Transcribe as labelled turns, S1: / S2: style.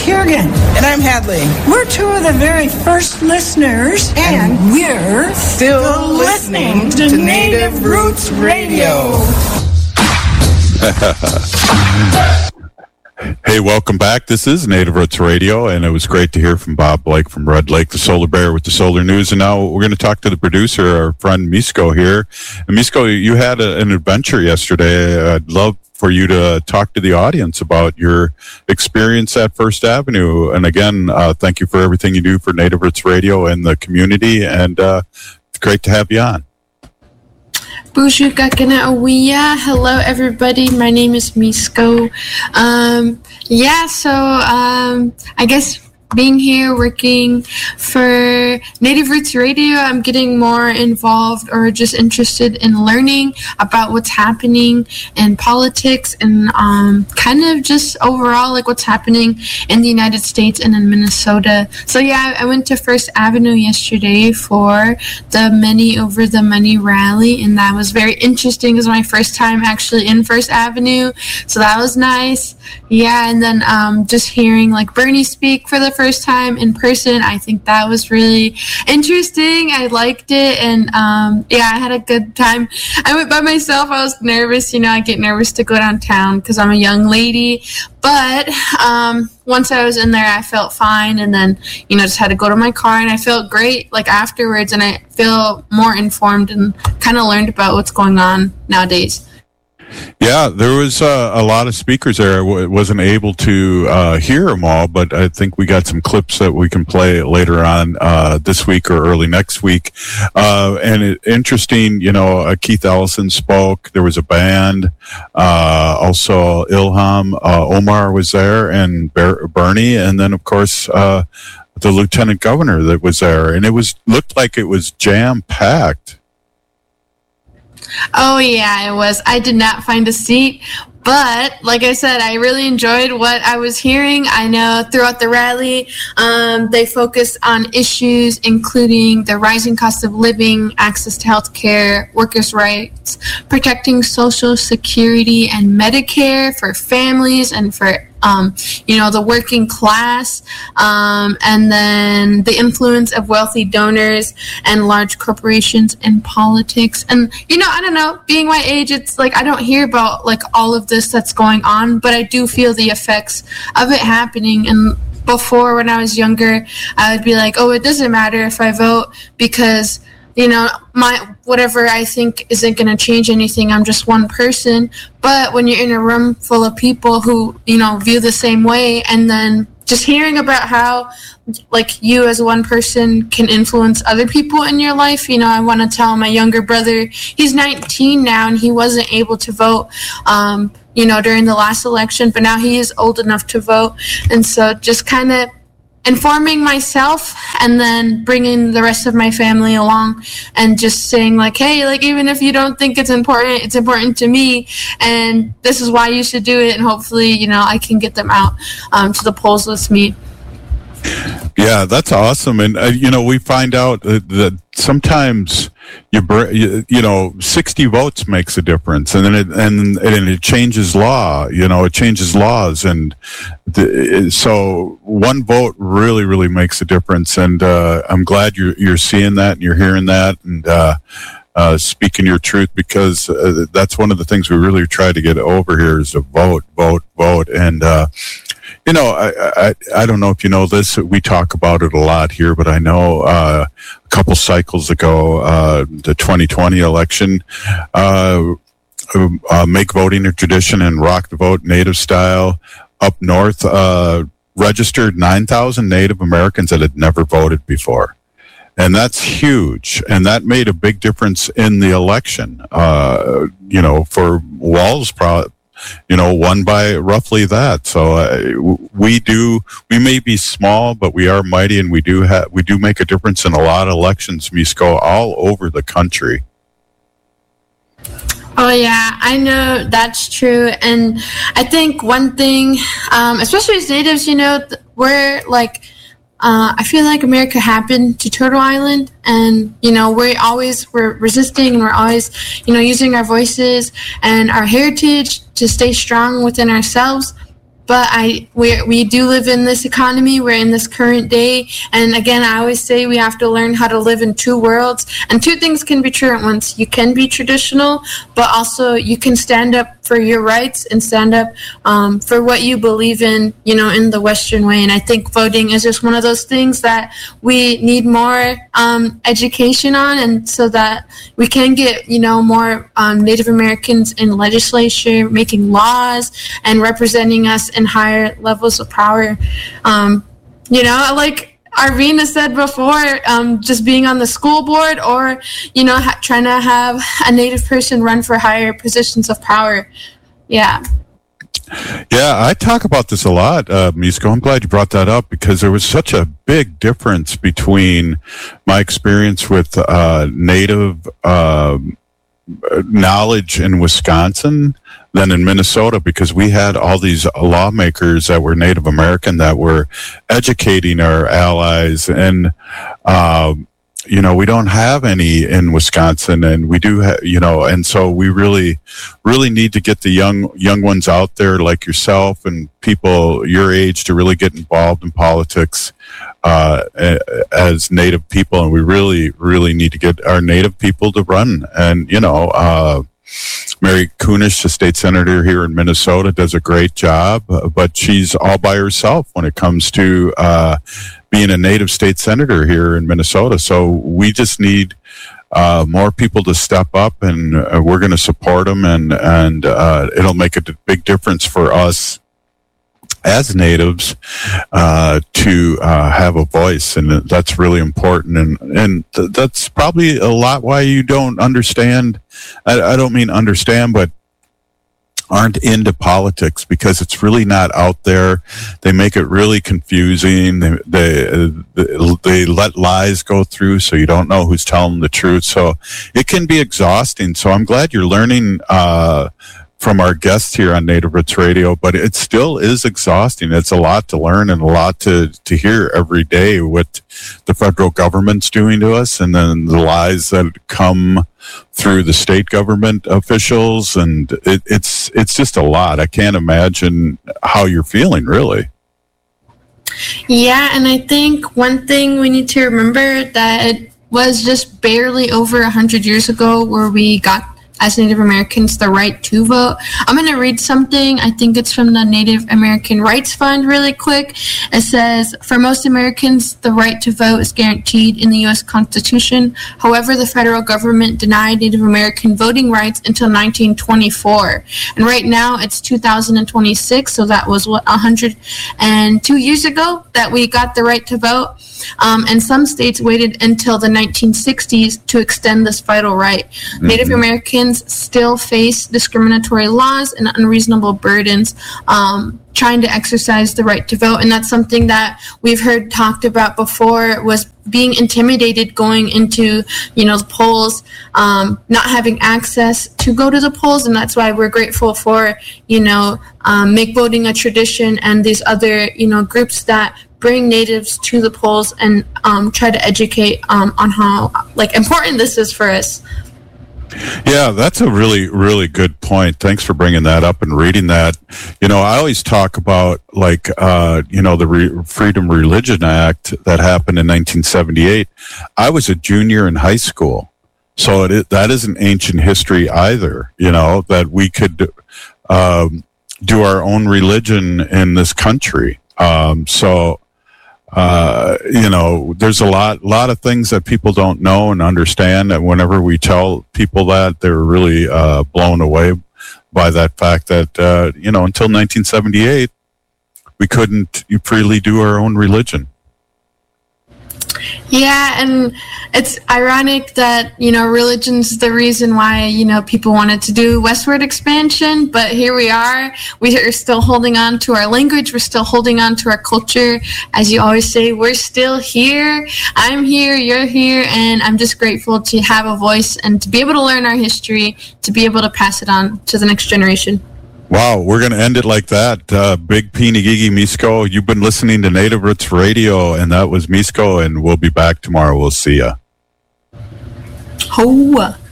S1: Tiergan.
S2: And I'm Hadley.
S1: We're two of the very first listeners, and we're
S2: still listening to Native Roots Radio.
S3: Hey, welcome back. This is Native Roots Radio, and it was great to hear from Bob Blake from Red Lake, the Solar Bear with the Solar News. And now we're going to talk to the producer, our friend Misko here. And Misko, you had an adventure yesterday. I'd love for you to talk to the audience about your experience at First Avenue. And again, thank you for everything you do for Native Roots Radio and the community. And it's great to have you on.
S4: Hello, everybody. My name is Misko. I guess being here working for Native Roots Radio, I'm getting more involved or just interested in learning about what's happening in politics and kind of just overall like what's happening in the United States and in Minnesota. So yeah, I went to First Avenue yesterday for the Many Over the Money rally, and that was very interesting. It was my first time actually in First Avenue, so that was nice. Yeah, and then just hearing like Bernie speak for the first time in person, I think that was really interesting. I liked it, and I had a good time. I went by myself. I was nervous. I get nervous to go downtown because I'm a young lady, but once I was in there, I felt fine, and then just had to go to my car, and I felt great like afterwards, and I feel more informed and kind of learned about what's going on nowadays.
S3: Yeah, there was a lot of speakers there. I wasn't able to hear them all, but I think we got some clips that we can play later on this week or early next week. Interesting, Keith Ellison spoke. There was a band. Also, Ilham Omar was there, and Bernie, and then, of course, the lieutenant governor that was there. And it looked like it was jam-packed.
S4: Oh, yeah, it was. I did not find a seat, but like I said, I really enjoyed what I was hearing. I know throughout the rally, they focused on issues including the rising cost of living, access to health care, workers' rights, protecting Social Security and Medicare for families and for the working class, and then the influence of wealthy donors and large corporations in politics. And, I don't know, being my age, it's like I don't hear about like all of this that's going on, but I do feel the effects of it happening. And before, when I was younger, I would be like, oh, it doesn't matter if I vote because my whatever I think isn't going to change anything. I'm just one person. But when you're in a room full of people who, view the same way, and then just hearing about how, like, you as one person can influence other people in your life, I want to tell my younger brother, he's 19 now, and he wasn't able to vote, during the last election, but now he is old enough to vote. And so just kind of informing myself and then bringing the rest of my family along and just saying like, hey, like even if you don't think it's important to me, and this is why you should do it, and hopefully I can get them out to the polls with me.
S3: Yeah, that's awesome. And we find out that sometimes 60 votes makes a difference, and then it changes law. It changes laws, and so one vote really, really makes a difference. And I'm glad you're seeing that and you're hearing that and speaking your truth, because that's one of the things we really try to get over here is to vote. And I don't know if you know this. We talk about it a lot here, but I know a couple cycles ago, the 2020 election, make voting a tradition and rock the vote Native style up north, registered 9,000 Native Americans that had never voted before. And that's huge. And that made a big difference in the election, for Walz won by roughly that. So we may be small, but we are mighty, and we do make a difference in a lot of elections, Misko, all over the country.
S4: Oh yeah, I know that's true. And I think one thing, especially as Natives, we're like, I feel like America happened to Turtle Island, and we're resisting, and we're always using our voices and our heritage to stay strong within ourselves. but we do live in this economy. We're in this current day. And again, I always say we have to learn how to live in two worlds. And two things can be true at once. You can be traditional, but also you can stand up for your rights and stand up for what you believe in, in the Western way. And I think voting is just one of those things that we need more education on, and so that we can get, more Native Americans in legislature, making laws and representing us in higher levels of power. Like Arvina said before, just being on the school board or, trying to have a Native person run for higher positions of power. Yeah.
S3: Yeah, I talk about this a lot, Misko. I'm glad you brought that up because there was such a big difference between my experience with Native knowledge in Wisconsin than in Minnesota, because we had all these lawmakers that were Native American that were educating our allies, and we don't have any in Wisconsin, and we do have, and so we really need to get the young ones out there like yourself and people your age to really get involved in politics as Native people, and we really need to get our Native people to run. And Mary Kunesh, the state senator here in Minnesota, does a great job, but she's all by herself when it comes to being a Native state senator here in Minnesota. So we just need more people to step up, and we're going to support them, and it'll make a big difference for us as Natives to have a voice, and that's really important. And that's probably a lot why you don't understand. I don't mean understand, but aren't into politics, because it's really not out there. They make it really confusing. They let lies go through, so you don't know who's telling the truth. So it can be exhausting. So I'm glad you're learning from our guests here on Native Roots Radio, but it still is exhausting. It's a lot to learn and a lot to hear every day what the federal government's doing to us, and then the lies that come through the state government officials, and it's just a lot. I can't imagine how you're feeling, really.
S4: Yeah, and I think one thing we need to remember that it was just barely over 100 years ago where we got, as Native Americans, the right to vote. I'm going to read something. I think it's from the Native American Rights Fund really quick. It says, for most Americans, the right to vote is guaranteed in the U.S. Constitution. However, the federal government denied Native American voting rights until 1924. And right now it's 2026, so that was 102 years ago that we got the right to vote. And some states waited until the 1960s to extend this vital right. Mm-hmm. Native Americans still face discriminatory laws and unreasonable burdens trying to exercise the right to vote. And that's something that we've heard talked about before, was being intimidated going into, the polls, not having access to go to the polls. And that's why we're grateful for, Make Voting a Tradition and these other, groups that bring Natives to the polls and try to educate on how important this is for us.
S3: Yeah, that's a really, really good point. Thanks for bringing that up and reading that. I always talk about the Freedom Religion Act that happened in 1978. I was a junior in high school, so that isn't ancient history either. That we could do our own religion in this country. There's a lot of things that people don't know and understand, and whenever we tell people that, they're really blown away by that fact that until 1978 we couldn't freely do our own religion.
S4: Yeah, and it's ironic that, religion's the reason why, people wanted to do westward expansion, but here we are. We are still holding on to our language. We're still holding on to our culture. As you always say, we're still here. I'm here, you're here, and I'm just grateful to have a voice and to be able to learn our history, to be able to pass it on to the next generation.
S3: Wow, we're going to end it like that. Big Pinigigi Misko, you've been listening to Native Roots Radio, and that was Misko, and we'll be back tomorrow. We'll see ya.
S4: Hoa.